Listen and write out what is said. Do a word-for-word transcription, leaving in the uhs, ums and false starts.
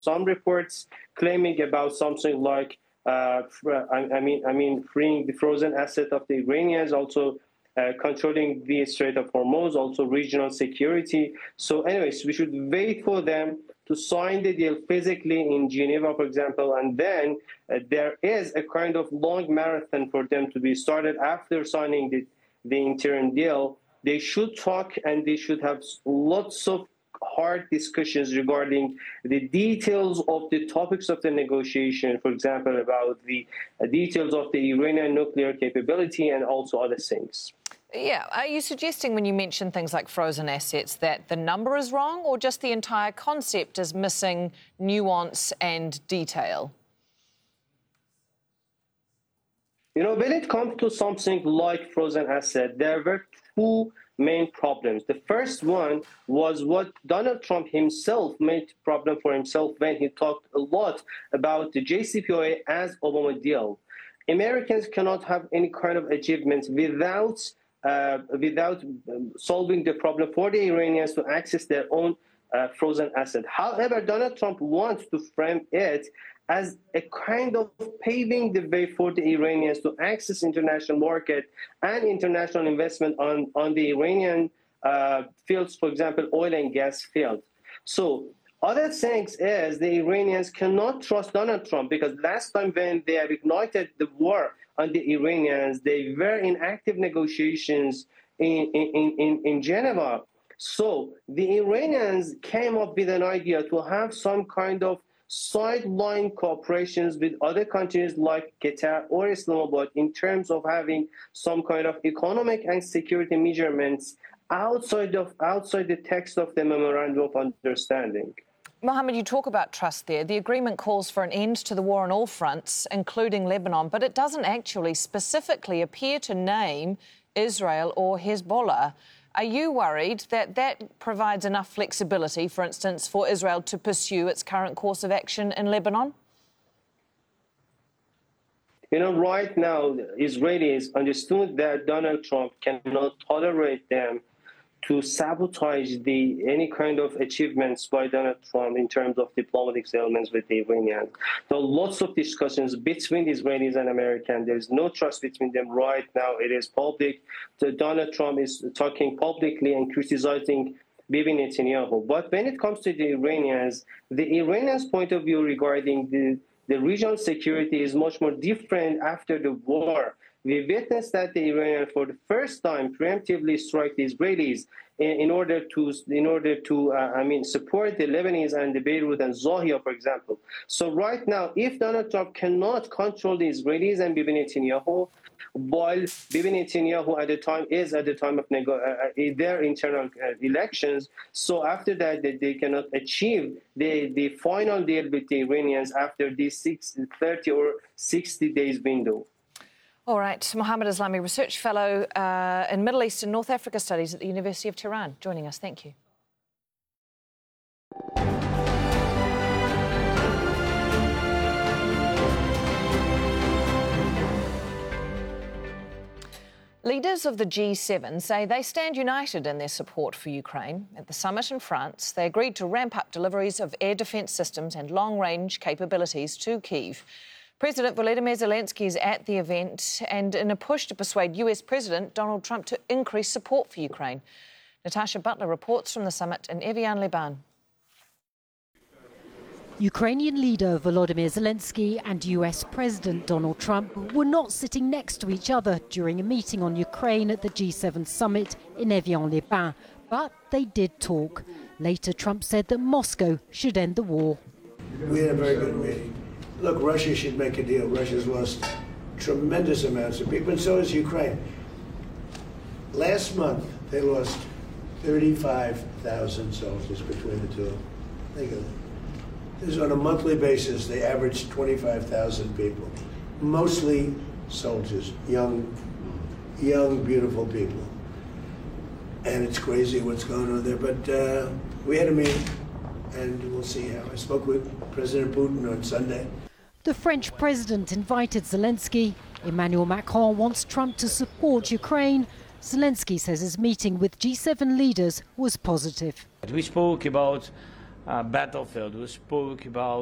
some reports claiming about something like, uh, I, I mean, I mean, freeing the frozen asset of the Iranians, also uh, controlling the Strait of Hormuz, also regional security. So anyways, we should wait for them to sign the deal physically in Geneva, for example, and then uh, there is a kind of long marathon for them to be started after signing the, the interim deal. They should talk and they should have lots of hard discussions regarding the details of the topics of the negotiation, for example, about the uh, details of the Iranian nuclear capability and also other things. Yeah, are you suggesting when you mention things like frozen assets that the number is wrong, or just the entire concept is missing nuance and detail? You know, when it comes to something like frozen asset, there were two main problems. The first one was what Donald Trump himself made problem for himself when he talked a lot about the J C P O A as Obama deal. Americans cannot have any kind of achievements without uh, without solving the problem for the Iranians to access their own uh, frozen asset. However, Donald Trump wants to frame it as a kind of paving the way for the Iranians to access international market and international investment on, on the Iranian uh, fields, for example, oil and gas field. So other things is the Iranians cannot trust Donald Trump, because last time when they have ignited the war on the Iranians, they were in active negotiations in, in, in, in Geneva. So the Iranians came up with an idea to have some kind of sideline cooperations with other countries like Qatar or Islamabad in terms of having some kind of economic and security measurements outside of outside the text of the Memorandum of Understanding. Mohammed, you talk about trust there. The agreement calls for an end to the war on all fronts, including Lebanon, but it doesn't actually specifically appear to name Israel or Hezbollah. Are you worried that that provides enough flexibility, for instance, for Israel to pursue its current course of action in Lebanon? You know, right now, Israelis understood that Donald Trump cannot tolerate them to sabotage the any kind of achievements by Donald Trump in terms of diplomatic settlements with the Iranians. There are lots of discussions between the Israelis and Americans. There is no trust between them right now. It is public. The Donald Trump is talking publicly and criticizing Bibi Netanyahu. But when it comes to the Iranians, the Iranians' point of view regarding the, the regional security is much more different after the war. We witnessed that the Iranians, for the first time, preemptively strike the Israelis in, in order to, in order to, uh, I mean, support the Lebanese and the Beirut and Zahia, for example. So right now, if Donald Trump cannot control the Israelis and Bibi Netanyahu, while Bibi Netanyahu at the time is at the time of nego uh, their internal uh, elections, so after that, they, they cannot achieve the, the final deal with the Iranians after this six, thirty or sixty days window. All right, Mohammed Islami, Research Fellow uh, in Middle East and North Africa Studies at the University of Tehran, joining us. Thank you. Leaders of the G seven say they stand united in their support for Ukraine. At the summit in France, they agreed to ramp up deliveries of air defence systems and long-range capabilities to Kyiv. President Volodymyr Zelensky is at the event and in a push to persuade U S President Donald Trump to increase support for Ukraine. Natasha Butler reports from the summit in Evian-les-Bains. Ukrainian leader Volodymyr Zelensky and U S President Donald Trump were not sitting next to each other during a meeting on Ukraine at the G seven summit in Evian-les-Bains, but they did talk. Later, Trump said that Moscow should end the war. We had a very good meeting. Look, Russia should make a deal. Russia's lost tremendous amounts of people, and so has Ukraine. Last month, they lost thirty-five thousand soldiers between the two of them. Think of it. This is on a monthly basis. They average twenty-five thousand people, mostly soldiers, young, young, beautiful people. And it's crazy what's going on there. But uh, we had a meeting, and we'll see how. I spoke with President Putin on Sunday. The French president invited Zelensky. Emmanuel Macron wants Trump to support Ukraine. Zelensky says his meeting with G seven leaders was positive. We spoke about uh, battlefield. We spoke about